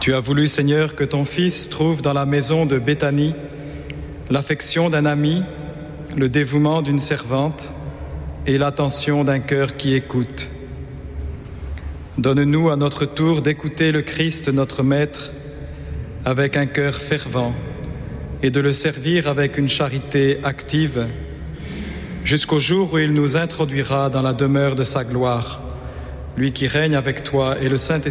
Tu as voulu, Seigneur, que ton Fils trouve dans la maison de Béthanie l'affection d'un ami, le dévouement d'une servante et l'attention d'un cœur qui écoute. Donne-nous à notre tour d'écouter le Christ, notre Maître, avec un cœur fervent et de le servir avec une charité active jusqu'au jour où il nous introduira dans la demeure de sa gloire, lui qui règne avec toi et le Saint-Esprit